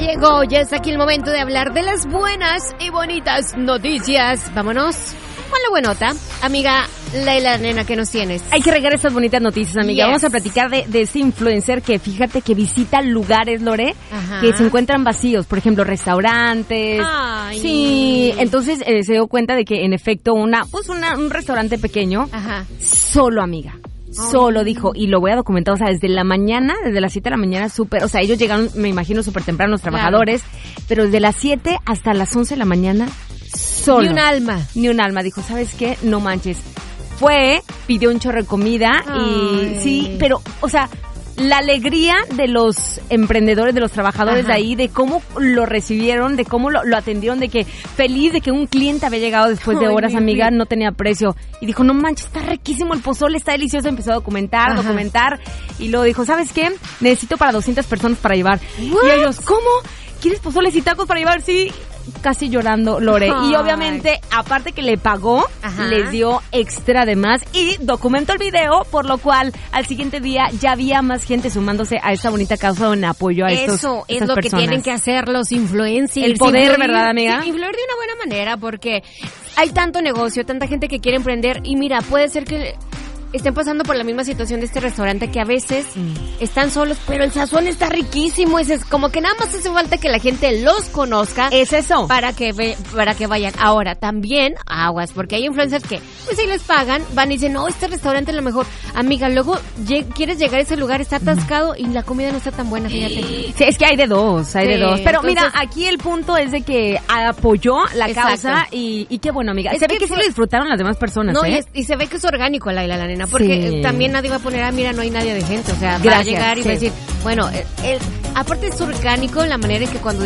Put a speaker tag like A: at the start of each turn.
A: llegó, ya está aquí el momento de hablar de las buenas y bonitas noticias. Vámonos con la buenota. Amiga Laila, nena, ¿qué nos tienes?
B: Hay que regar estas bonitas noticias, amiga.
A: Yes.
B: Vamos a platicar de este influencer que fíjate que visita lugares, Lore, que se encuentran vacíos. Por ejemplo, restaurantes.
A: Ay.
B: Sí, entonces se dio cuenta de que en efecto un restaurante pequeño, solo, amiga. Solo dijo, y lo voy a documentar, o sea, desde la mañana, desde las 7 de la mañana, o sea, ellos llegaron, me imagino, súper temprano los trabajadores, pero desde las 7 hasta las 11 de la mañana, solo.
A: Ni un alma.
B: Dijo, ¿sabes qué? No manches. Fue, pidió un chorro de comida y sí, pero, o sea, la alegría de los emprendedores, de los trabajadores de ahí, de cómo lo recibieron, de cómo lo atendieron, de que feliz de que un cliente había llegado después de horas, amiga, no tenía precio. Y dijo, no manches, está riquísimo el pozole, está delicioso. Empezó a documentar, y luego dijo, ¿sabes qué? Necesito para 200 personas para llevar. ¿What? Y ellos, ¿cómo? ¿Quieres pozoles y tacos para llevar? Sí. Casi llorando, Lore. Y obviamente, aparte que le pagó, les dio extra de más y documentó el video, por lo cual al siguiente día ya había más gente sumándose a esta bonita causa en apoyo a estas personas.
A: Eso es lo que tienen que hacer los influencers.
B: El poder, ¿verdad, amiga?
A: Sí, influir de una buena manera, porque hay tanto negocio, tanta gente que quiere emprender y mira, puede ser que estén pasando por la misma situación de este restaurante, que a veces están solos, pero el sazón está riquísimo. Es como que nada más hace falta que la gente los conozca.
B: Es eso.
A: Para que vayan. Ahora, también aguas, porque hay influencers que, pues si les pagan, van y dicen, no, este restaurante es lo mejor. Amiga, luego quieres llegar a ese lugar, está atascado y la comida no está tan buena, fíjate.
B: Sí, es que hay de dos. Pero entonces, mira, aquí el punto es de que apoyó la causa y qué bueno, amiga. Se ve que sí lo disfrutaron las demás personas,
A: no, y se ve que es orgánico, la nena. Porque también nadie va a poner, mira, no hay nadie de gente. O sea, va a llegar y va a decir, bueno, aparte es orgánico en la manera en que cuando